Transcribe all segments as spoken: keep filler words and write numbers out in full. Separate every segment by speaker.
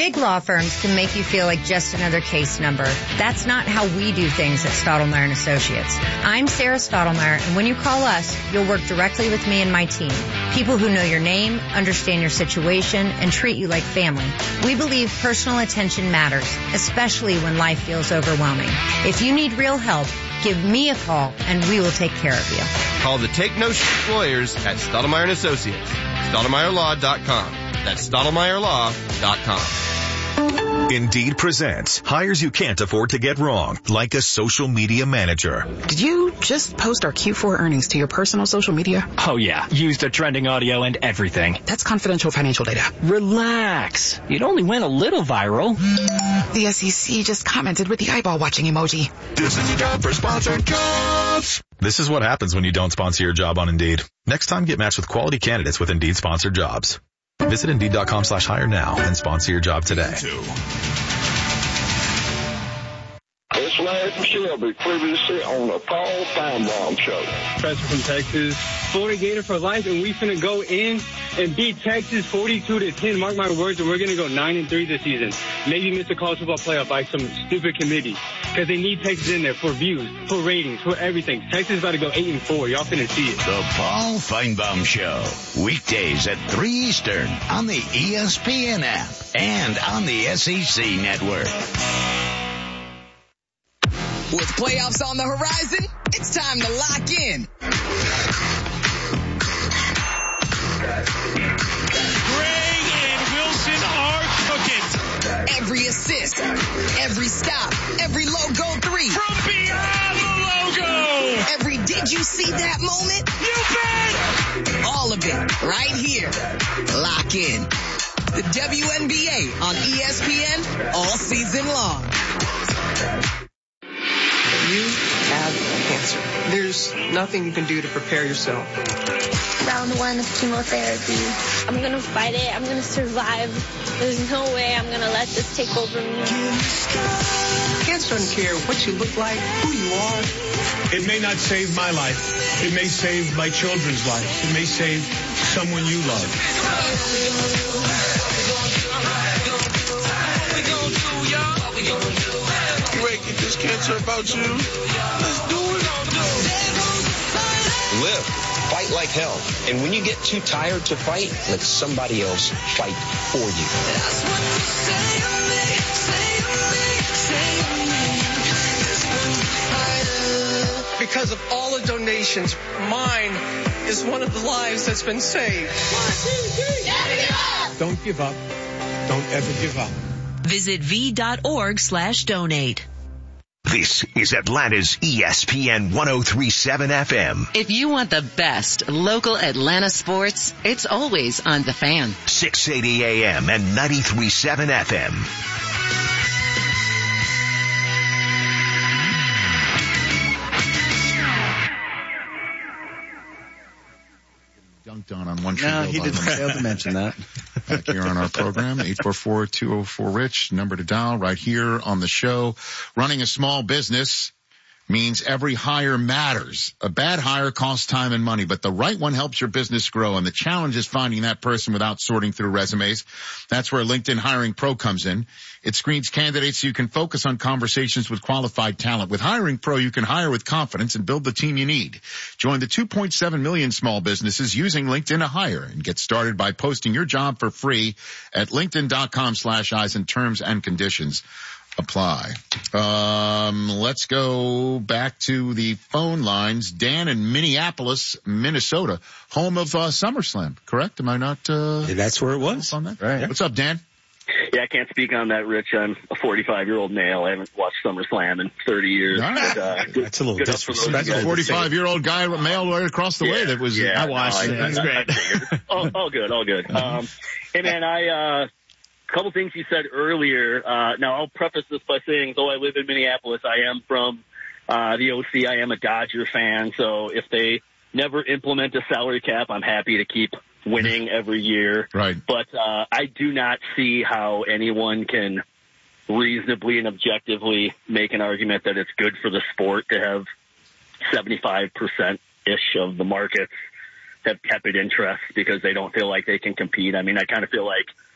Speaker 1: Big law firms can make you feel like just another case number. That's not how we do things at Stottlemyre and Associates. I'm Sarah Stottlemyre, and when you call us, you'll work directly with me and my team. People who know your name, understand your situation, and treat you like family. We believe personal attention matters, especially when life feels overwhelming. If you need real help, give me a call, and we will take care of you.
Speaker 2: Call the Take No Shit Lawyers at Stottlemyre and Associates. Stottlemyre Law dot com. That's Stottlemyre Law dot com.
Speaker 3: Indeed presents hires you can't afford to get wrong, like a social media manager.
Speaker 4: Did you just post our Q four earnings to your personal social media?
Speaker 5: Oh yeah, used the trending audio and everything.
Speaker 4: That's confidential financial data.
Speaker 5: Relax. It only went a little viral.
Speaker 4: The S E C just commented with the eyeball watching emoji.
Speaker 3: This is your job for sponsored jobs. This is what happens when you don't sponsor your job on Indeed. Next time, get matched with quality candidates with Indeed sponsored jobs. Visit Indeed.com slash hire now and sponsor your job today.
Speaker 6: It's Larry from Shelby, previously on the Paul Feinbaum Show.
Speaker 7: Professor from Texas, Florida Gator for life, and we finna go in and beat Texas forty-two to ten. Mark my words, and we're gonna go nine and three this season. Maybe miss the college football playoff by some stupid committee because they need Texas in there for views, for ratings, for everything. Texas is about to go eight and four. Y'all finna see it.
Speaker 8: The Paul Feinbaum Show, weekdays at three Eastern on the E S P N app and on the S E C network.
Speaker 9: With playoffs on the horizon, it's time to lock in.
Speaker 10: Gray and Wilson are cooking.
Speaker 9: Every assist, every stop, every logo three.
Speaker 10: From beyond the logo.
Speaker 9: Every did you see that moment?
Speaker 10: You bet.
Speaker 9: All of it right here. Lock in. The W N B A on E S P N all season long.
Speaker 11: You have cancer. There's nothing you can do to prepare yourself.
Speaker 12: Round one of chemotherapy. I'm going to fight it. I'm going to survive. There's no way I'm going to let this take over me.
Speaker 11: Cancer doesn't care what you look like, who you are.
Speaker 13: It may not save my life. It may save my children's life. It may save someone you love.
Speaker 14: Get this cancer about you. Let's do it.
Speaker 15: Live. Fight like hell. And when you get too tired to fight, let somebody else fight for you. That's what you say to me, say
Speaker 11: to me, say to me. Because of all the donations, mine is one of the lives that's been saved. One, two, three. Never give up.
Speaker 13: Don't give up. Don't ever give up.
Speaker 16: Visit v.org slash donate.
Speaker 3: This is Atlanta's E S P N one oh three point seven F M.
Speaker 16: If you want the best local Atlanta sports, it's always on The Fan.
Speaker 3: six eighty A M and ninety-three point seven F M.
Speaker 17: Dunked on on one tree.
Speaker 18: No, he didn't fail to mention that.
Speaker 17: Back here on our program, eight four four, two oh four, RICH, number to dial right here on the show. Running a small business means every hire matters. A bad hire costs time and money, but the right one helps your business grow. And the challenge is finding that person without sorting through resumes. That's where LinkedIn Hiring Pro comes in. It screens candidates so you can focus on conversations with qualified talent. With Hiring Pro, you can hire with confidence and build the team you need. Join the two point seven million small businesses using LinkedIn to hire and get started by posting your job for free at linkedin.com slash eyes and terms and conditions apply. Um, let's go back to the phone lines. Dan in Minneapolis, Minnesota, home of uh, SummerSlam, correct? Am I not? Uh,
Speaker 18: yeah, that's where it was.
Speaker 17: On that?
Speaker 18: Right.
Speaker 17: What's up, Dan?
Speaker 19: Yeah, I can't speak on that, Rich. I'm a forty-five-year-old male. I haven't watched SummerSlam in thirty years.
Speaker 17: All right.
Speaker 19: But, uh,
Speaker 18: That's a little disrespectful.
Speaker 17: That's a forty-five-year-old guy, male right across the
Speaker 19: yeah,
Speaker 17: way that was.
Speaker 19: Yeah,
Speaker 17: I watched.
Speaker 19: No, I,
Speaker 17: That's great.
Speaker 19: all, all good, all good. Um, hey, man, I, uh, a couple things you said earlier. Uh, now, I'll preface this by saying, though I live in Minneapolis, I am from uh, the O C. I am a Dodger fan. So if they never implement a salary cap, I'm happy to keep winning every year.
Speaker 17: Right.
Speaker 19: But uh, I do not see how anyone can reasonably and objectively make an argument that it's good for the sport to have seventy-five percent-ish of the markets have tepid interest because they don't feel like they can compete. I mean, I kind of feel like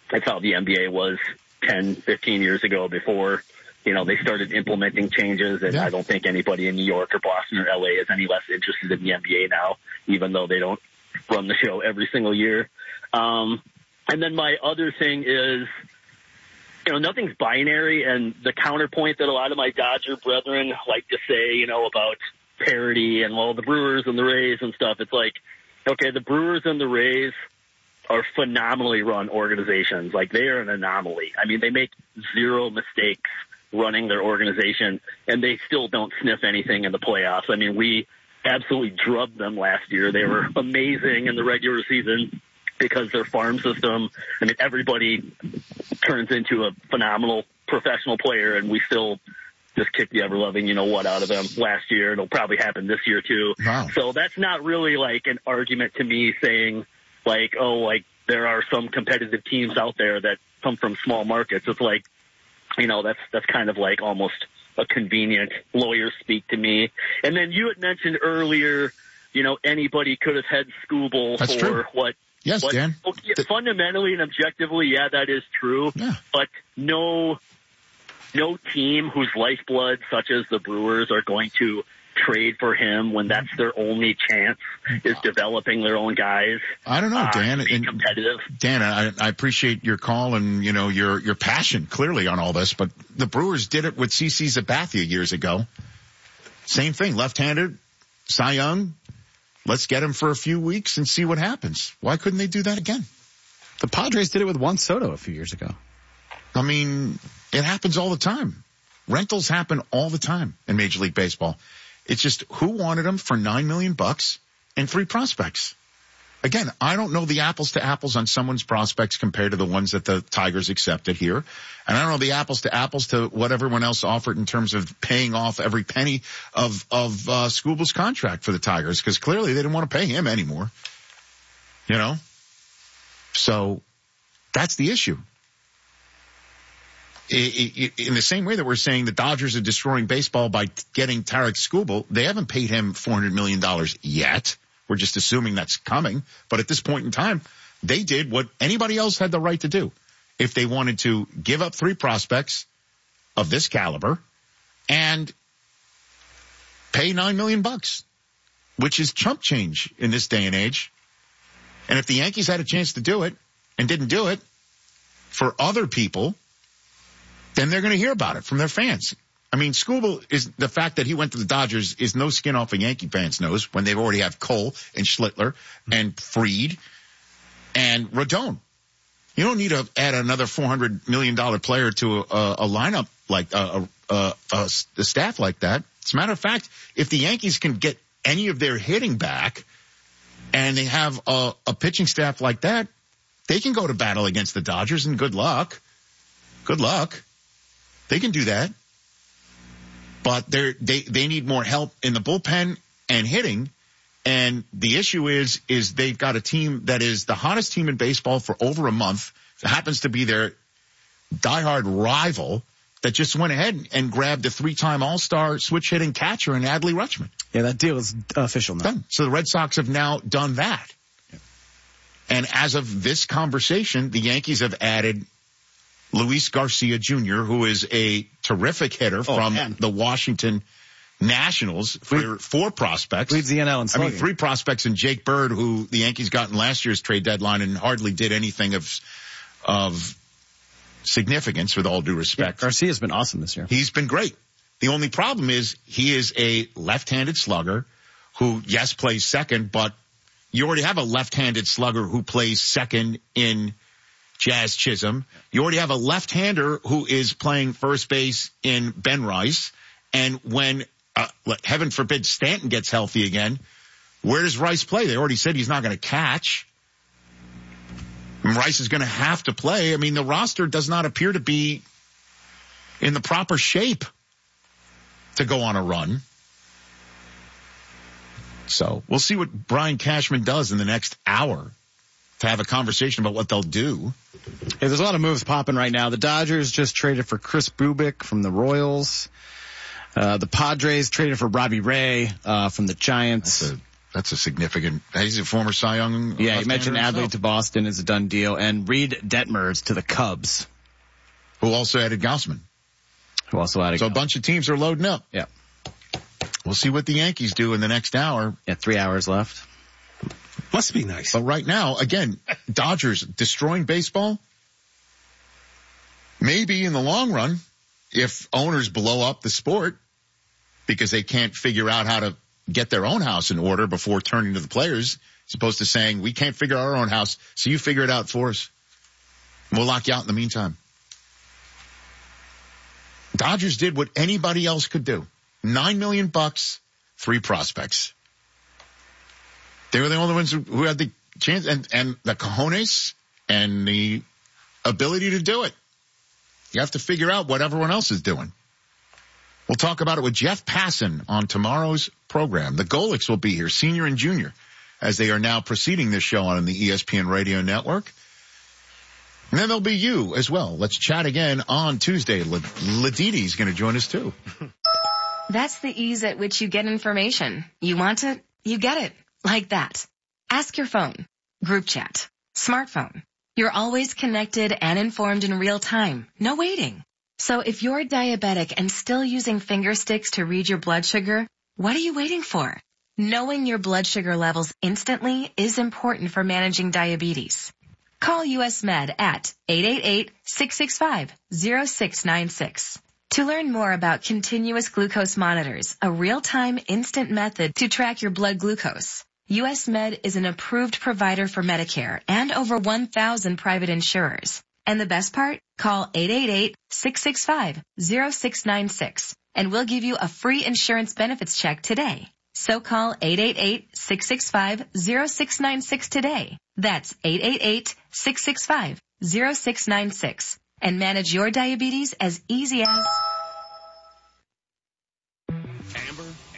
Speaker 19: that's how the N B A was ten, fifteen years ago before, you know, they started implementing changes. And yeah. I don't think anybody in New York or Boston or L A is any less interested in the N B A now, even though they don't run the show every single year. Um, and then my other thing is, you know, nothing's binary, and the counterpoint that a lot of my Dodger brethren like to say, you know, about parity and, well, the Brewers and the Rays and stuff, it's like, okay, the Brewers and the Rays are phenomenally run organizations. Like, they are an anomaly. I mean, they make zero mistakes running their organization, and they still don't sniff anything in the playoffs. I mean, we absolutely drubbed them last year. They were amazing in the regular season because their farm system, I mean, everybody turns into a phenomenal professional player, and we still just kicked the ever-loving you-know-what out of them last year. It'll probably happen this year, too.
Speaker 17: Wow.
Speaker 19: So that's not really like an argument to me saying, like, oh, like, there are some competitive teams out there that come from small markets. It's like, you know, that's that's kind of like almost a convenient lawyer speak to me. And then you had mentioned earlier, you know, anybody could have had Skubal
Speaker 17: That's
Speaker 19: for
Speaker 17: true.
Speaker 19: what
Speaker 17: Yes,
Speaker 19: what,
Speaker 17: Dan.
Speaker 19: Okay,
Speaker 17: the,
Speaker 19: fundamentally and objectively, yeah, that is true.
Speaker 17: Yeah.
Speaker 19: But no, no team whose lifeblood, such as the Brewers, are going to trade for him when that's their only chance is developing their own guys.
Speaker 17: I don't know,
Speaker 19: uh,
Speaker 17: Dan.
Speaker 19: To be
Speaker 17: and,
Speaker 19: competitive.
Speaker 17: Dan, I, I appreciate your call and, you know, your, your passion clearly on all this, but the Brewers did it with C C Sabathia years ago. Same thing, left-handed, Cy Young. Let's get him for a few weeks and see what happens. Why couldn't they do that again?
Speaker 20: The Padres did it with Juan Soto a few years ago.
Speaker 17: I mean, it happens all the time. Rentals happen all the time in Major League Baseball. It's just who wanted them for nine million bucks and three prospects. Again, I don't know the apples to apples on someone's prospects compared to the ones that the Tigers accepted here. And I don't know the apples to apples to what everyone else offered in terms of paying off every penny of, of, uh, Skubal's contract for the Tigers, because clearly they didn't want to pay him anymore. You know? So that's the issue. In the same way that we're saying the Dodgers are destroying baseball by getting Tarik Skubal, they haven't paid him four hundred million dollars yet. We're just assuming that's coming. But at this point in time, they did what anybody else had the right to do. If they wanted to give up three prospects of this caliber and pay nine million bucks, which is chump change in this day and age. And if the Yankees had a chance to do it and didn't do it for other people, then they're going to hear about it from their fans. I mean, Skubal is the fact that he went to the Dodgers is no skin off a Yankee fan's nose when they already have Cole and Schlittler and Fried and Rodon. You don't need to add another four hundred million dollars player to a, a lineup like a, a, a, a staff like that. As a matter of fact, if the Yankees can get any of their hitting back and they have a, a pitching staff like that, they can go to battle against the Dodgers, and good luck. Good luck. They can do that. But they're, they they need more help in the bullpen and hitting. And the issue is, is they've got a team that is the hottest team in baseball for over a month. It happens to be their diehard rival that just went ahead and grabbed a three-time All-Star switch-hitting catcher in Adley Rutschman.
Speaker 20: Yeah, that deal is official now.
Speaker 17: Done. So the Red Sox have now done that. Yeah. And as of this conversation, the Yankees have added Luis Garcia Junior, who is a terrific hitter oh, from man. the Washington Nationals for Lead, four prospects.
Speaker 20: Leads the N L in slugging.
Speaker 17: I mean, three prospects, and Jake Bird, who the Yankees got in last year's trade deadline and hardly did anything of of significance, with all due respect.
Speaker 20: Yeah, Garcia's been awesome this year.
Speaker 17: He's been great. The only problem is he is a left-handed slugger who, yes, plays second, but you already have a left-handed slugger who plays second in Jazz Chisholm. You already have a left-hander who is playing first base in Ben Rice. And when, uh, heaven forbid, Stanton gets healthy again, where does Rice play? They already said he's not going to catch. And Rice is going to have to play. I mean, the roster does not appear to be in the proper shape to go on a run. So we'll see what Brian Cashman does in the next hour to have a conversation about what they'll do.
Speaker 20: Yeah, there's a lot of moves popping right now. The Dodgers just traded for Chris Bubik from the Royals. Uh, the Padres traded for Robbie Ray, uh, from the Giants.
Speaker 17: That's a, That's a significant. He's a former Cy Young.
Speaker 20: Yeah, you mentioned Adley
Speaker 17: himself.
Speaker 20: to Boston is a done deal, and Reed Detmers to the Cubs,
Speaker 17: who also added Gausman.
Speaker 20: Who also added.
Speaker 17: So Gausman. A bunch of teams are loading up.
Speaker 20: Yeah.
Speaker 17: We'll see what the Yankees do in the next hour.
Speaker 20: Yeah, three hours left.
Speaker 21: Must be nice.
Speaker 17: But right now, again, Dodgers destroying baseball. Maybe in the long run, if owners blow up the sport because they can't figure out how to get their own house in order before turning to the players, as opposed to saying, we can't figure out our own house, so you figure it out for us. We'll lock you out in the meantime. Dodgers did what anybody else could do. Nine million bucks, three prospects. They were the only ones who, who had the chance and, and the cojones and the ability to do it. You have to figure out what everyone else is doing. We'll talk about it with Jeff Passan on tomorrow's program. The Golics will be here, senior and junior, as they are now preceding this show on the E S P N radio network. And then there'll be you as well. Let's chat again on Tuesday. Ladini's going to join us too.
Speaker 22: That's the ease at which you get information. You want it, you get it. Like that. Ask your phone. Group chat. Smartphone. You're always connected and informed in real time. No waiting. So if you're diabetic and still using finger sticks to read your blood sugar, what are you waiting for? Knowing your blood sugar levels instantly is important for managing diabetes. Call U S Med at eight eight eight, six six five, zero six nine six. To learn more about continuous glucose monitors, a real-time instant method to track your blood glucose, U S Med is an approved provider for Medicare and over one thousand private insurers. And the best part? Call eight eight eight, six six five, zero six nine six and we'll give you a free insurance benefits check today. So call eight eight eight, six six five, zero six nine six today. That's eight eight eight, six six five, zero six nine six and manage your diabetes as easy as...
Speaker 21: Amber